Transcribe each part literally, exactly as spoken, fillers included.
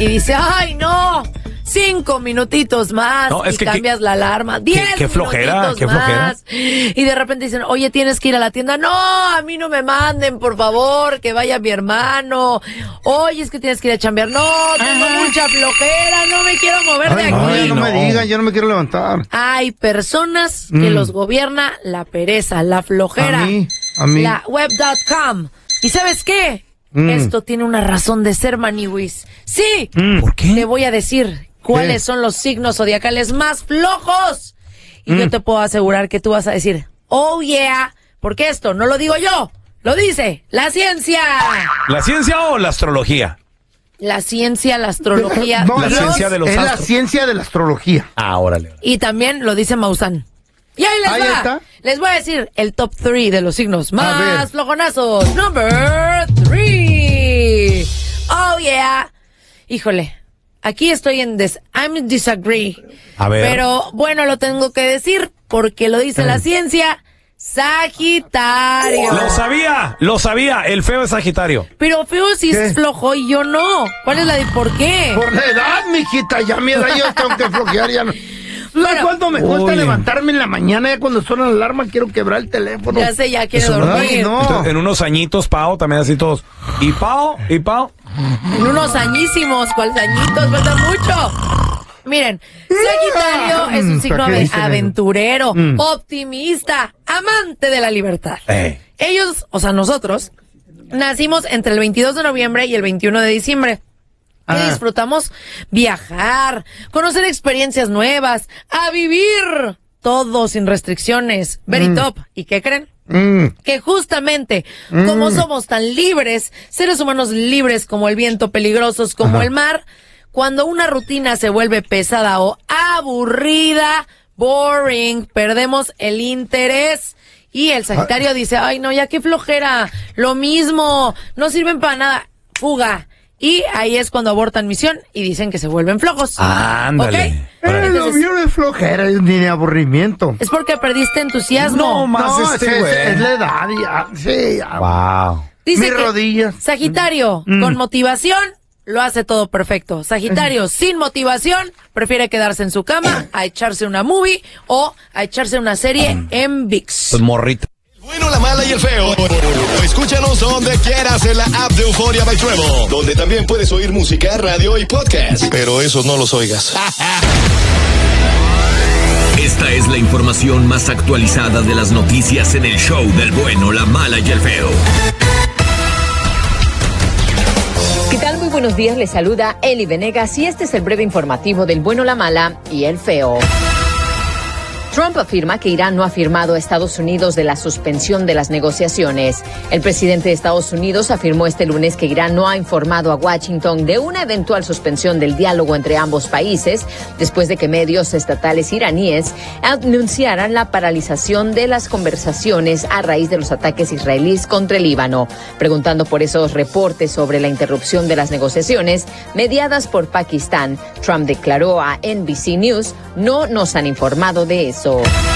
y dice, ¡ay, no! Cinco minutitos más no, es y que, cambias que, la alarma. Diez qué, qué flojera, qué flojera. Más. Y de repente dicen, oye, tienes que ir a la tienda. No, a mí no me manden, por favor, que vaya mi hermano. Oye, es que tienes que ir a chambear. No, tengo Ajá. mucha flojera, no me quiero mover Ay, de aquí. Ay, no, no me no. digan, yo no me quiero levantar. Hay personas que Mm. los gobierna la pereza, la flojera. A mí, a mí. La web punto com. ¿Y sabes qué? Mm. Esto tiene una razón de ser, Maniwis. Sí. Mm. ¿Por qué? Te voy a decir cuáles ¿Qué? son los signos zodiacales más flojos. Y mm. yo te puedo asegurar que tú vas a decir, oh yeah, porque esto no lo digo yo, lo dice la ciencia. ¿La ciencia o la astrología? La ciencia, la astrología. No, la Dios, ciencia de los es astros. la ciencia de la astrología. Ah, órale. Y también lo dice Maussan. Y ahí les ahí va. Está. Les voy a decir el top tres de los signos más flojonazos. Number three. Oh yeah. Híjole. Aquí estoy en des I'm disagree. A ver. Pero bueno, lo tengo que decir porque lo dice eh. la ciencia. Sagitario. Lo sabía, lo sabía. El feo es Sagitario. Pero feo sí es flojo y yo no. ¿Cuál es la de por qué? Por la edad, mijita. Ya mi edad yo tengo que flojear. Ya no. ¿Sabes cuánto me cuesta Oye. levantarme en la mañana? Ya cuando suena la alarma quiero quebrar el teléfono. Ya sé, ya quiero dormir. Ay, no. Entonces, en unos añitos, Pao, también así todos. ¿Y Pao? ¿Y Pao? En unos añísimos. ¿Cuáles añitos? Falta mucho. Miren, Sagitario es un signo aventurero, mm. optimista, amante de la libertad. Eh. Ellos, o sea, nosotros, nacimos entre el veintidós de noviembre y el veintiuno de diciembre. Ah. Y disfrutamos viajar, conocer experiencias nuevas, a vivir todo sin restricciones. Very mm. top. ¿Y qué creen? Mm. Que justamente mm. como somos tan libres, seres humanos libres como el viento, peligrosos como Ajá. el mar, cuando una rutina se vuelve pesada o aburrida, boring, perdemos el interés. Y el Sagitario ah. dice, ay no, ya qué flojera, lo mismo, no sirven para nada, fuga. Y ahí es cuando abortan misión y dicen que se vuelven flojos. Ándale. ¿Okay? Pero lo mío no es flojera, ni de aburrimiento. Es porque perdiste entusiasmo. No, más no, este güey. Es, es la edad, ya, sí. Ya. Wow. Dice Mis que rodillas. Sagitario, mm. con motivación, lo hace todo perfecto. Sagitario, mm. sin motivación, prefiere quedarse en su cama a echarse una movie o a echarse una serie mm. en V I X. Pues morrita. Bueno, la mala y el feo. Escúchanos donde quieras en la app de Euforia by Treble, donde también puedes oír música, radio y podcast. Pero esos no los oigas. Esta es la información más actualizada de las noticias en el show del bueno, la mala y el feo. ¿Qué tal? Muy buenos días, les saluda Eli Venegas y este es el breve informativo del bueno, la mala y el feo. Trump afirma que Irán no ha firmado a Estados Unidos de la suspensión de las negociaciones. El presidente de Estados Unidos afirmó este lunes que Irán no ha informado a Washington de una eventual suspensión del diálogo entre ambos países, después de que medios estatales iraníes anunciaran la paralización de las conversaciones a raíz de los ataques israelíes contra el Líbano. Preguntando por esos reportes sobre la interrupción de las negociaciones mediadas por Pakistán, Trump declaró a N B C News, no nos han informado de eso.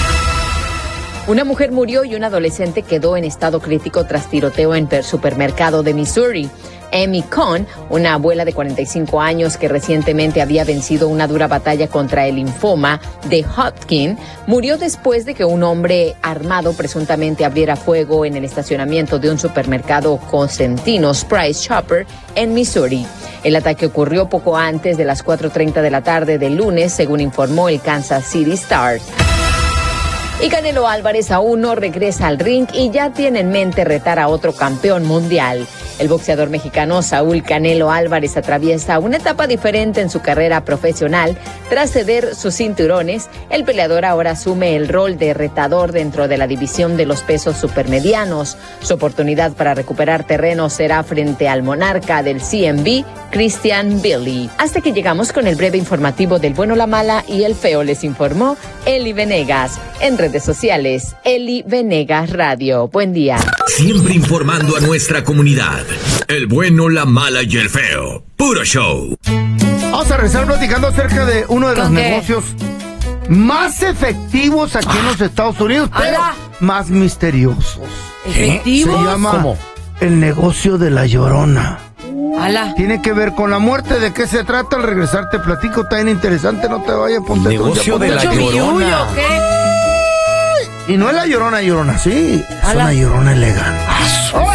Una mujer murió y un adolescente quedó en estado crítico tras tiroteo en el supermercado de Missouri. Amy Cohn, una abuela de cuarenta y cinco años que recientemente había vencido una dura batalla contra el linfoma de Hodgkin, murió después de que un hombre armado presuntamente abriera fuego en el estacionamiento de un supermercado Cosentino's Price Chopper en Missouri. El ataque ocurrió poco antes de las cuatro treinta de la tarde del lunes, según informó el Kansas City Star. Y Canelo Álvarez aún no regresa al ring y ya tiene en mente retar a otro campeón mundial. El boxeador mexicano Saúl Canelo Álvarez atraviesa una etapa diferente en su carrera profesional. Tras ceder sus cinturones, el peleador ahora asume el rol de retador dentro de la división de los pesos supermedianos. Su oportunidad para recuperar terreno será frente al monarca del C M B, Christian Billy. Hasta que llegamos con el breve informativo del bueno, la mala y el feo, les informó Eli Venegas. En redes sociales, Eli Venegas Radio. Buen día. Siempre informando a nuestra comunidad. El bueno, la mala y el feo. Puro show. Vamos a regresar platicando acerca de uno de los negocios más efectivos aquí en los Estados Unidos, pero más misteriosos. ¿Efectivos? Se llama ¿Cómo? el negocio de la Llorona. Ala. Tiene que ver con la muerte. ¿De qué se trata? Al regresar te platico. Está bien interesante, no te vayas a poner. Negocio de la Llorona. ¿Qué? Y no es la Llorona Llorona, sí. Es Ala. una Llorona elegante.